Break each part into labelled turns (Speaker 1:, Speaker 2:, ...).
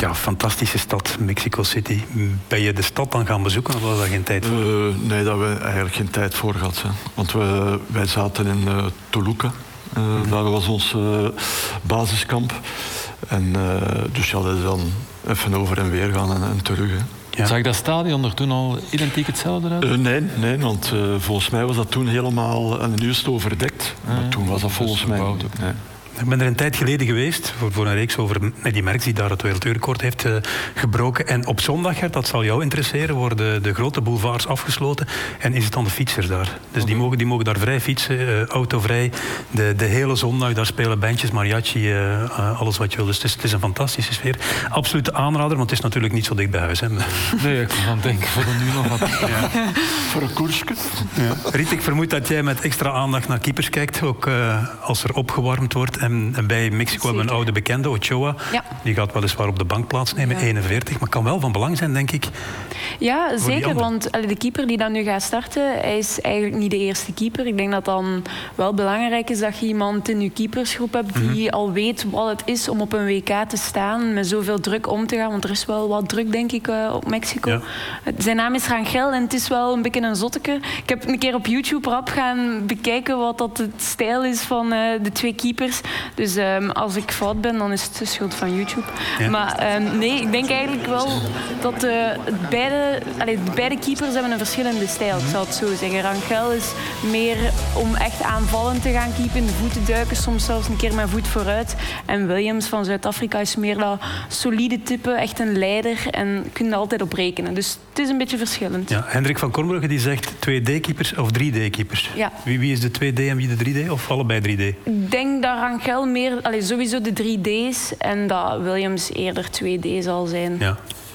Speaker 1: Ja, fantastische stad, Mexico City. Ben je de stad dan gaan bezoeken of was daar geen tijd voor?
Speaker 2: Nee, daar hebben we eigenlijk geen tijd voor gehad. Hè. Want wij zaten in Toluca. Dat was ons basiskamp. En dus ja, dat is dan even over en weer gaan en terug. Hè.
Speaker 3: Ja. Zag dat stadion er toen al identiek hetzelfde uit?
Speaker 2: Nee, want volgens mij was dat toen helemaal een nieuwst overdekt. Maar toen was dat volgens mij... Nee.
Speaker 1: Ik ben er een tijd geleden geweest voor een reeks over Eddy Merckx die daar het wereldrecord heeft gebroken. En op zondag, Gert, dat zal jou interesseren, worden de grote boulevards afgesloten. En is het dan de fietsers daar? Dus die mogen daar vrij fietsen, autovrij. De hele zondag, daar spelen bandjes, mariachi, alles wat je wil. Dus het is een fantastische sfeer. Absolute aanrader, want het is natuurlijk niet zo dicht bij huis. Hè.
Speaker 3: Nee, ik kan aan denken voor de nu nog wat.
Speaker 2: Ja. Voor een koersje.
Speaker 1: Ja. Riet, ik vermoed dat jij met extra aandacht naar keepers kijkt, ook als er opgewarmd wordt. En bij Mexico hebben we een oude bekende, Ochoa. Ja. Die gaat weliswaar op de bank plaatsnemen, 41. Maar kan wel van belang zijn, denk ik.
Speaker 4: Ja, zeker. Want de keeper die dan nu gaat starten, hij is eigenlijk niet de eerste keeper. Ik denk dat dan wel belangrijk is dat je iemand in je keepersgroep hebt die al weet wat het is om op een WK te staan, met zoveel druk om te gaan. Want er is wel wat druk, denk ik, op Mexico. Ja. Zijn naam is Rangel en het is wel een beetje een zotteke. Ik heb een keer op YouTube rap gaan bekijken wat dat het stijl is van de twee keepers. Dus als ik fout ben, dan is het de schuld van YouTube. Ja. Maar nee, ik denk eigenlijk wel dat beide keepers hebben een verschillende stijl. Ik zal het zo zeggen. Rangel is meer om echt aanvallend te gaan keepen, in de voeten duiken, soms zelfs een keer met voet vooruit. En Williams van Zuid-Afrika is meer dat solide type, echt een leider en kun je altijd op rekenen. Dus het is een beetje verschillend.
Speaker 1: Ja, Hendrik van Kornbrugge die zegt 2D-keepers of 3D-keepers. Ja. Wie is de 2D en wie de 3D? Of allebei 3D?
Speaker 4: Ik denk dat Rangel meer, sowieso de 3D's en dat Williams eerder 2D zal zijn.
Speaker 1: Ja.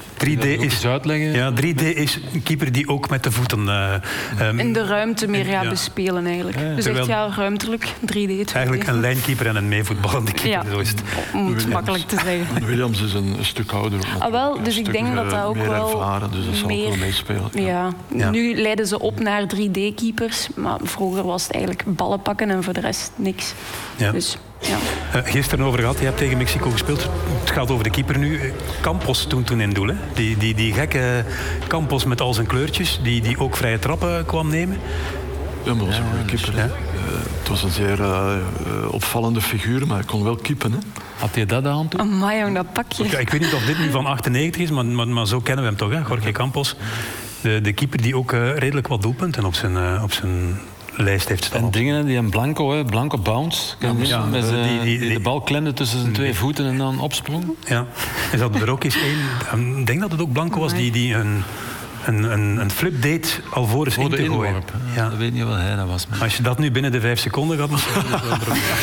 Speaker 1: 3D is een keeper die ook met de voeten...
Speaker 4: in de ruimte meer gaat bespelen eigenlijk. Ja. Dus echt ruimtelijk, 3D, 2D.
Speaker 1: Eigenlijk een lijnkeeper en een meevoetballende keeper. Ja. Zo is het.
Speaker 4: Om het makkelijk te zeggen.
Speaker 2: Williams is een stuk ouder.
Speaker 4: Wel, dus ik denk dat dat ook
Speaker 2: meer
Speaker 4: wel...
Speaker 2: ervaren, dus dat zal ook wel meespelen.
Speaker 4: Ja. Nu leiden ze op naar 3D-keepers, maar vroeger was het eigenlijk ballen pakken en voor de rest niks. Ja. Dus... Ja.
Speaker 1: Gisteren over gehad, je hebt tegen Mexico gespeeld. Het gaat over de keeper nu. Campos toen in doel. Hè? Die gekke Campos met al zijn kleurtjes, die ook vrije trappen kwam nemen.
Speaker 2: Ja, maar dat was een goede keeper. Ja. Het was een zeer opvallende figuur, maar hij kon wel keepen. Hè.
Speaker 3: Had hij dat aan toe?
Speaker 4: Amai, jong, dat pakje.
Speaker 1: Ik weet niet of dit nu van 98 is, maar zo kennen we hem toch, hè? Jorge Campos. De keeper die ook redelijk wat doelpunten op zijn lijst heeft staan.
Speaker 3: En dingen, die een Blanco bounce. Die de bal klemde tussen zijn twee voeten en dan opsprong.
Speaker 1: Ja. En ze hadden er ook eens één, ik denk dat het ook Blanco was, die een flip deed alvorens in te gooien.
Speaker 3: Ja. Ik weet niet wat hij dat was. Maar
Speaker 1: als je dat nu binnen de 5 seconden gaat, misschien is dat wel een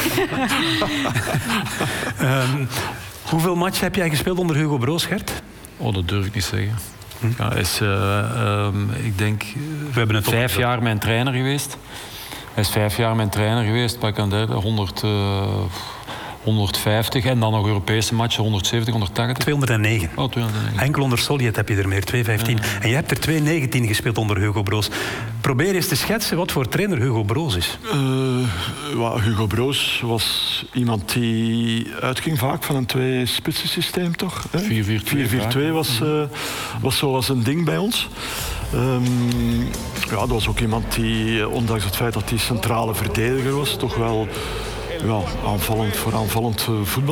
Speaker 1: probleem. Hoeveel matchen heb jij gespeeld onder Hugo Broos, Gert?
Speaker 3: Oh, dat durf ik niet zeggen. Ja, hij is, ik denk,
Speaker 1: we hebben het
Speaker 3: 5 jaar mijn trainer geweest. Hij is 5 jaar mijn trainer geweest. Bij 150 en dan nog Europese matchen, 170, 180.
Speaker 1: 209.
Speaker 3: Oh, 209.
Speaker 1: Enkel onder Solliet heb je er meer, 215. Ja. En je hebt er 219 gespeeld onder Hugo Broos. Probeer eens te schetsen wat voor trainer Hugo Broos is.
Speaker 2: Hugo Broos was iemand die uitging vaak van een 2-spitsen systeem, toch? 4-4-2 was zoals een ding bij ons. Dat was ook iemand die, ondanks het feit dat hij centrale verdediger was, toch wel aanvallend voetbal